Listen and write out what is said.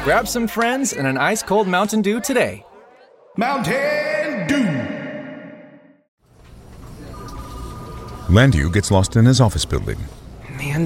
Grab some friends and an ice-cold Mountain Dew today. Mountain Dew! Landu gets lost in his office building.